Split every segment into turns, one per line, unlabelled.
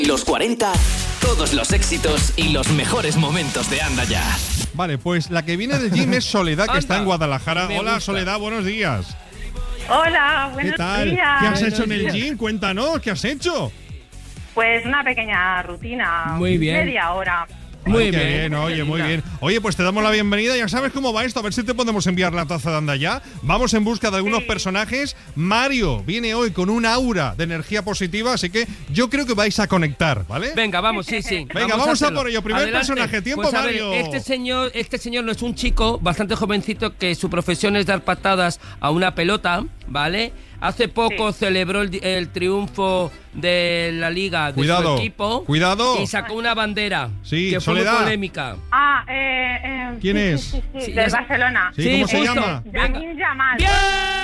Los 40, todos los éxitos y los mejores momentos de Anda Ya.
Vale, pues la que viene del gym es Soledad, que está en Guadalajara. Hola, Soledad, buenos días.
Hola, buenos
¿Qué tal?
días.
¿Qué has hecho en el gym? Cuéntanos, ¿qué has hecho?
Pues una pequeña rutina.
Muy bien.
Media hora.
Muy
Qué
bien.
Oye, muy bien. Oye, pues te damos la bienvenida. Ya sabes cómo va esto. A ver si te podemos enviar la taza de Anda Ya. Vamos en busca de algunos personajes. Mario viene hoy con un aura de energía positiva, así que yo creo que vais a conectar, ¿vale?
Venga, vamos, sí.
Venga, vamos a
hacerlo.
por ello. Primer
Adelante.
personaje, tiempo,
Pues a ver,
Mario.
este señor no es un chico bastante jovencito que su profesión es dar patadas a una pelota, ¿vale? Hace poco celebró el triunfo de la liga de su equipo.
Cuidado.
Y sacó una bandera.
Sí,
que fue muy
Soledad.
polémica.
¿Quién es?
Sí, del Barcelona.
Sí, ¿cómo se
justo.
llama?
Lamine Yamal.
¡Bien!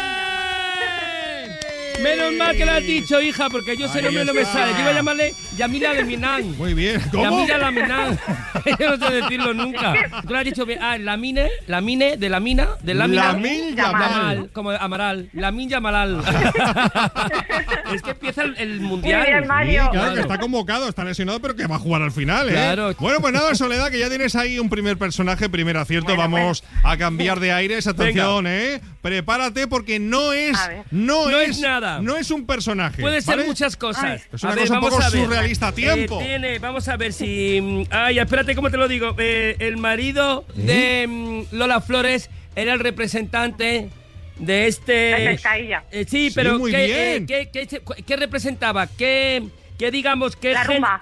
Menos mal que lo has dicho, hija, porque yo ese nombre no me sale. Yo iba a llamarle Yamila Laminan.
Muy bien. ¿Cómo?
Yamila Laminan. Yo no sé decirlo nunca. Tú lo has dicho bien. Lamine, de Lamina.
Lamine Yamal.
Como Amaral. Lamine Yamal. Es que empieza el mundial.
Muy bien, Mario.
Sí, claro, que está convocado, está lesionado, pero que va a jugar al final, ¿eh?
Claro.
Bueno, pues nada, Soledad, que ya tienes ahí un primer personaje, primer acierto.
Bueno,
Vamos a cambiar de aires. Atención, ¿eh? Prepárate porque no es
nada.
No es un personaje.
Puede ser
¿vale?
muchas cosas.
Es una cosa un poco
vamos a ver.
surrealista. Tiempo.
Vamos a ver si... Ay, espérate, ¿cómo te lo digo? El marido de Lola Flores era el representante de este...
La pescadilla.
Sí, pero
muy bien.
¿qué representaba? ¿Qué digamos que...
La rumba.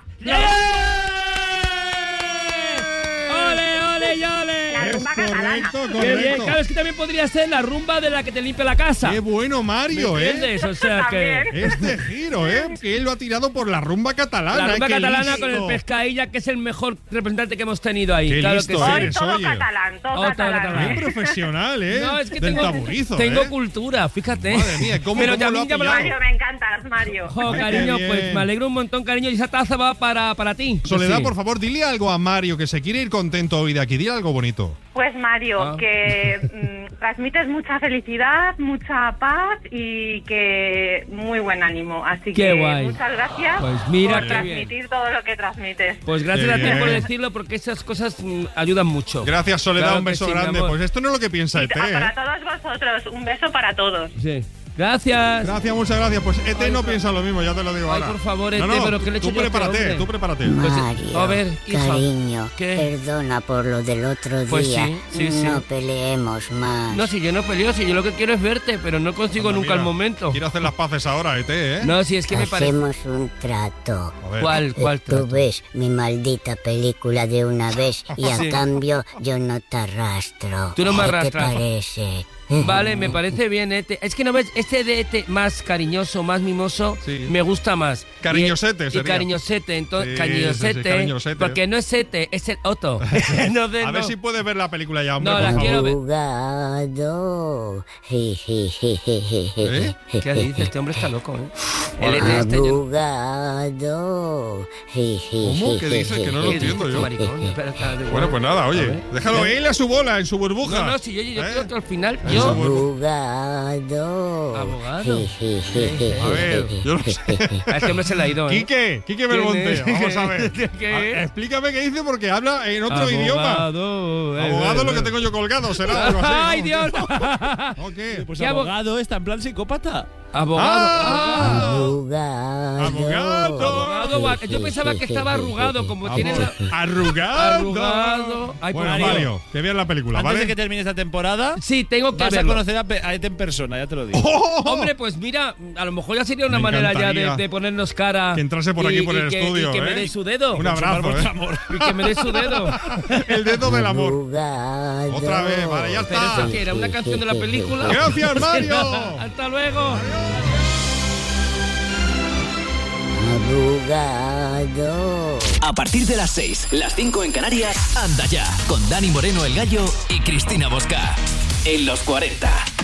¡Ole, ole!
La rumba catalana.
Correcto.
Qué bien, claro, es que también podría ser la rumba de la que te limpia la casa.
Qué bueno, Mario,
¿Me entiendes? O sea que...
También.
Este giro, que él lo ha tirado por la rumba catalana.
La rumba
qué
catalana
listo.
con el Pescailla, que es el mejor representante que hemos tenido ahí.
Qué
claro
listo
que sí.
Hoy
eres,
todo
oye.
catalán, todo
Todo
catalán.
catalán.
Bien profesional,
No, es que
Del
tengo,
taburizo,
tengo cultura, fíjate.
Madre mía, ¿cómo
Pero
lo ha
Yamil
pillado?
Mario, me encantas, Mario.
Jo,
Ay,
cariño,
qué bien.
pues me alegro un montón, cariño. Y esa taza va para ti.
Soledad,
Sí.
por favor, dile algo a Mario que se quiere ir contento hoy de aquí. Dile algo bonito.
Pues Mario, que transmites mucha felicidad, mucha paz y que muy buen ánimo. Así
Qué
que
guay.
muchas gracias
Pues mira,
por
qué
transmitir
bien.
todo lo que transmites.
Pues gracias
Qué
a ti
bien.
por decirlo, porque esas cosas ayudan mucho.
Gracias, Soledad.
Claro
un
que
beso
sí, mi
grande.
amor.
Pues esto no es lo que piensa
Y
ET,
para todos vosotros, un beso para todos.
Sí. Gracias.
Gracias, muchas gracias. Pues ET
Ay,
no
por-
piensa lo mismo, ya te lo digo
Ay,
ahora.
por favor, ET,
no,
pero ¿qué le he hecho
tú
yo a este
prepárate,
hombre?
tú prepárate.
Mario,
a ver, hija.
cariño,
¿Qué?
perdona por lo del otro
Pues
día.
sí, sí.
No peleemos más.
No, si yo no peleo, si yo lo que quiero es verte, pero no consigo
Anda,
nunca
mira,
el momento.
Quiero hacer las paces ahora, ET, ¿eh?
No, si es que me parece...
Hacemos un trato.
A ver.
¿Cuál
Tú
trato?
ves mi maldita película de una vez y a
Sí.
cambio yo no te arrastro.
Tú no me
¿Qué te
arrastras.
parece?
Vale, me parece bien, ET. Es que no ves, este de ET más cariñoso, más mimoso,
Sí.
me gusta más.
Cariñosete
Y
sería.
cariñosete, entonces,
Sí,
cariñosete,
sí, cariñosete.
porque no es ET, es el Otto.
A ver si puedes ver la película ya, hombre,
No,
por
la
favor.
quiero ver.
Abogado.
¿Qué dices? Este hombre está loco, ¿eh? El ET este, yo...
Abogado.
¿Cómo? ¿Qué dices? Que no lo
¿Qué dices,
entiendo yo.
maricón? Espera, está de
Bueno, pues nada,
A
oye.
ver.
Déjalo él a su bola, en su burbuja.
No, si yo quiero que al final
En
yo...
su burbuja.
Abogado.
Abogado.
A ver, yo no sé.
A este hombre se le ha ido, ¿eh?
Quique Belmonte,
es?
vamos a ver.
¿Qué?
Explícame qué dice porque habla en otro idioma.
Abogado.
Abogado lo que tengo yo colgado, será algo así.
¡Ay,
¿no?
Dios!
¿O qué?
Pues
¿Qué
abogado está en plan psicópata.
Abogado.
Abogado.
Abogado.
Yo pensaba que estaba arrugado, como tiene la...
Arrugado.
Arrugado. Ay,
Bueno,
Mario.
Mario, que veas la película,
Antes
¿vale?
de que termine esta temporada,
Sí, tengo que
vas a
verlo.
conocer a ET en persona, ya te lo digo.
¡Oh!
Hombre, pues mira, a lo mejor ya sería una
Me
manera ya
encantaría
de ponernos cara.
que entrase por aquí, por el estudio,
Y que me
¿eh?
dé su dedo.
Un abrazo,
vuestro
¿eh?
amor.
Y que me dé su dedo.
El dedo del amor.
Abogado.
Otra vez, vale, ya
Pero
está.
eso que era una canción de la película.
Gracias, Mario.
Hasta luego.
Abogado.
A partir de las 6, las 5 en Canarias, Anda Ya, con Dani Moreno el Gallo y Cristina Bosca. En los 40.